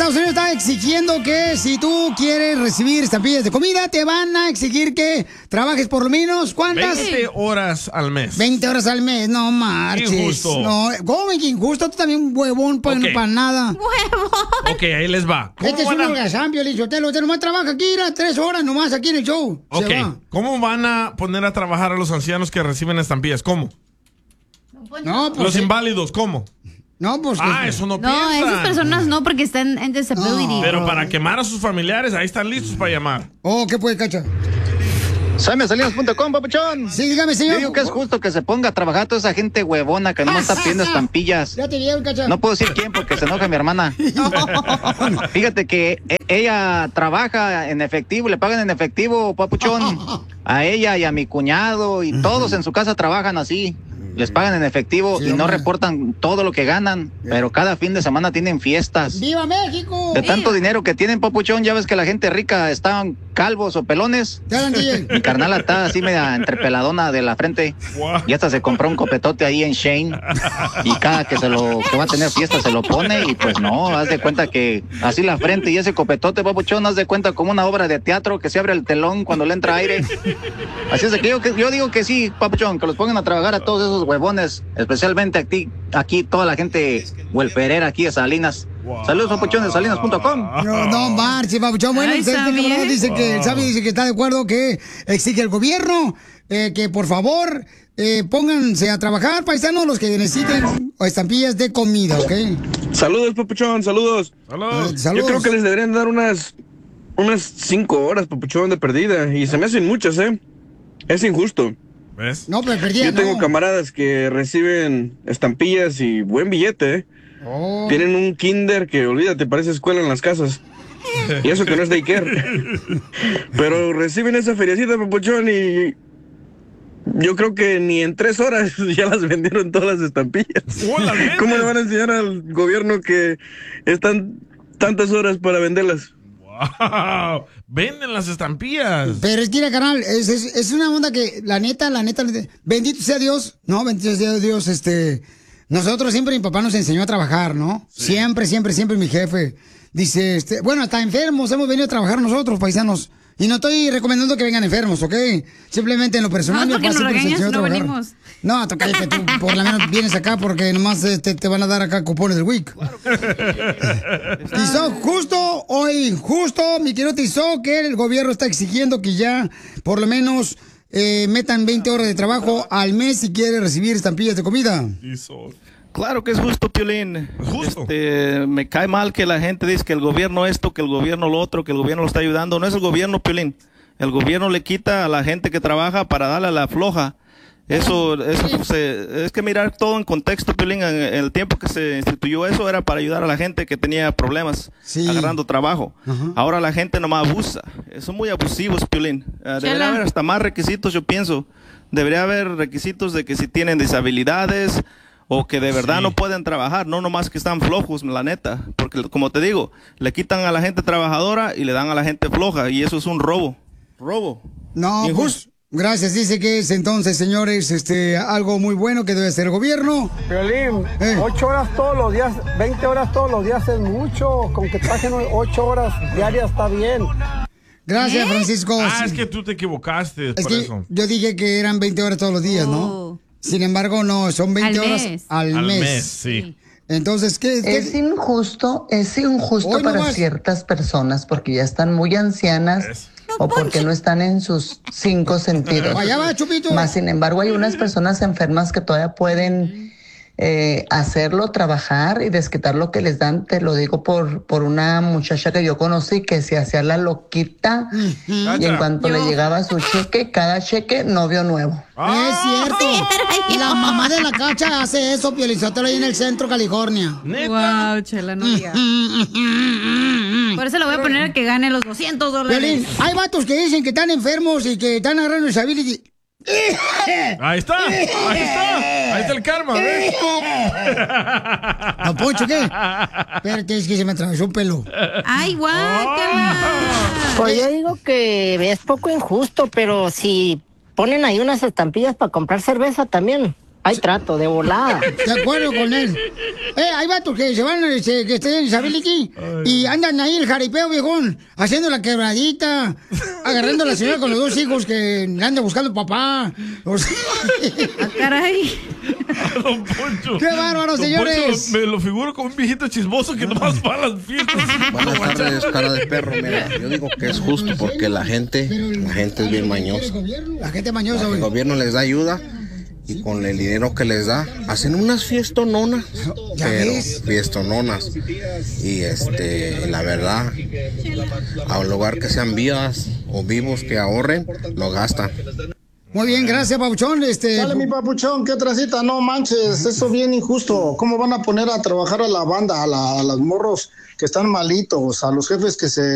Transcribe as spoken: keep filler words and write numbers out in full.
Estados Unidos está exigiendo que si tú quieres recibir estampillas de comida, te van a exigir que trabajes por lo menos, ¿cuántas? veinte horas al mes. veinte horas al mes, no marches. Injusto. No, ¿cómo que injusto? Tú también huevón, pues Ok. no para nada. ¡Huevón! Ok, ahí les va. ¿Cómo Este es van un a- holgazán, Piolín Sotelo. Usted nomás trabaja aquí, era tres horas nomás aquí en el show. Se Ok, va. ¿cómo van a poner a trabajar a los ancianos que reciben estampillas? ¿Cómo? No, pues, Los eh, inválidos, ¿cómo? no, pues. Ah, que- eso no, No, piensan. esas personas no, porque están en disability. Pero para quemar a sus familiares, ahí están listos para llamar. Oh, ¿qué puede, Cacha? Saime Salinas punto com, papuchón. Sí, dígame, señor. Yo digo que es justo que se ponga a trabajar toda esa gente huevona que no está pidiendo estampillas. Ya te vieron, Cacha. No puedo decir quién porque se enoja mi hermana. Fíjate que e- ella trabaja en efectivo, le pagan en efectivo, papuchón. A ella y a mi cuñado y todos en su casa trabajan así. Les pagan en efectivo Sí, y no hombre. reportan todo lo que ganan, pero cada fin de semana tienen fiestas. ¡Viva México! De tanto dinero que tienen, papuchón, ya ves que la gente rica están calvos o pelones. Te hablan, D J. Mi carnal está así media entrepeladona de la frente. Y hasta se compró un copetote ahí en Shane. Y cada que se lo que va a tener fiesta se lo pone. Y pues no, haz de cuenta que así la frente y ese copetote, papuchón, haz de cuenta como una obra de teatro que se abre el telón cuando le entra aire. Así es de que yo, que yo digo que sí, papuchón, que los pongan a trabajar a todos esos huevones, especialmente aquí, aquí toda la gente huelperera aquí de Salinas. Saludos, papuchón, de salinas punto com. No, no marche, papuchón. Bueno, Ay, usted Sammy, que no, ¿eh? dice que el Sammy dice que está de acuerdo que exige el gobierno eh, que por favor eh, pónganse a trabajar, paisanos, los que necesiten estampillas de comida, ¿ok? Saludos, papuchón, saludos. Saludos. Eh, saludos. Yo creo que les deberían dar unas unas cinco horas, papuchón, de perdida. Y se me hacen muchas, ¿eh? Es injusto. ¿Ves? No, pero perdí. Yo tengo no. camaradas que reciben estampillas y buen billete, ¿eh? Oh. Tienen un kinder que, olvídate, parece escuela en las casas. Y eso que no es daycare. Pero reciben esa feriecita, papuchón, y yo creo que ni en tres horas ya las vendieron todas las estampillas. Oh, ¿las venden? ¿Cómo le van a enseñar al gobierno que están tantas horas para venderlas? Wow. Venden las estampillas. Pero es que, mira, carnal, es, es, es una onda que, la neta, la neta, bendito sea Dios, ¿no? Bendito sea Dios, este... Nosotros siempre, mi papá nos enseñó a trabajar, ¿no? Sí. Siempre, siempre, siempre mi jefe dice, este... Bueno, hasta enfermos hemos venido a trabajar nosotros, paisanos. Y no estoy recomendando que vengan enfermos, ¿ok? Simplemente en lo personal, No, mi papá porque nos siempre nos regañas, enseñó a no trabajar. venimos. No, tú cállate, tú por lo menos vienes acá porque nomás este, te van a dar acá cupones del week. Tizó, justo o injusto, mi querido Tizó, que el gobierno está exigiendo que ya por lo menos eh, metan veinte horas de trabajo al mes si quiere recibir estampillas de comida. Claro que es justo, Piolín. Justo. Este, me cae mal que la gente dice que el gobierno esto, que el gobierno lo otro, que el gobierno lo está ayudando. No es el gobierno, Piolín. El gobierno le quita a la gente que trabaja para darle a la floja. Eso, eso se, es que mirar todo en contexto, Piolín. En el tiempo que se instituyó eso era para ayudar a la gente que tenía problemas Sí. agarrando trabajo. Ajá. Ahora la gente nomás abusa. Son muy abusivos, Piolín. Uh, debería Chela. haber hasta más requisitos, yo pienso. Debería haber requisitos de que si tienen disabilidades o que de verdad Sí. no pueden trabajar, no nomás que están flojos, la neta. Porque como te digo, le quitan a la gente trabajadora y le dan a la gente floja y eso es un robo. Robo. No, Injusto. pues, gracias. Dice que es entonces, señores, este, algo muy bueno que debe hacer el gobierno. Violín, Eh. ocho horas todos los días, veinte horas todos los días es mucho. Con que trabajen ocho horas diarias está bien. Gracias, Francisco. Ah, es que tú te equivocaste Es por que eso. yo dije que eran veinte horas todos los días, ¿no? Oh. Sin embargo, no, son veinte Al horas mes. al, Al mes. mes, sí. Entonces, ¿qué? qué- Es injusto, es injusto Hoy para nomás. ciertas personas porque ya están muy ancianas Es- o porque no están en sus cinco sentidos. Allá va, Chupito. Más sin embargo, hay unas personas enfermas que todavía pueden eh, hacerlo, trabajar y desquitar lo que les dan. Te lo digo por, por una muchacha que yo conocí que se hacía la loquita y en cuanto le llegaba su cheque, cada cheque, novio nuevo. Ah, Es cierto. Y la mamá de la cacha hace eso, Piolizotelo, ahí en el centro, California. ¿Neta? Wow, Chela, no digas. Por eso le voy a poner que gane los doscientos dólares. Piolín, hay vatos que dicen que están enfermos y que están agarrando disability. Ahí está, ahí está. Ahí está el karma, ¿ves? ¿No, Poncho, qué? Espérate, es que se me atravesó un pelo. Ay, guácala. Pues yo digo que es poco injusto, pero si ponen ahí unas estampillas para comprar cerveza también, hay trato de volada. De acuerdo con él. Eh, hay vatos que se van, este, que estén en Isabeliki y andan ahí el jaripeo, viejón, haciendo la quebradita, agarrando a la señora con los dos hijos que anda buscando papá. O sea... ¡Ah, caray! A don Poncho. ¡Qué bárbaro, Don señores! Poncho, me lo figuro como un viejito chismoso que nomás va a las fiestas. Buenas tardes, cara de perro. Mira, yo digo que es justo porque la gente, la gente es bien mañosa. La gente mañosa, güey. El gobierno les da ayuda y con el dinero que les da hacen unas fiestononas, pero fiestononas. Y este, la verdad, al lugar que sean vivas o vivos que ahorren, lo gastan. Muy bien, gracias, Papuchón. Este... Dale, mi Papuchón, qué tracita, no manches, eso bien injusto. ¿Cómo van a poner a trabajar a la banda, a, la, a los morros que están malitos, a los jefes que se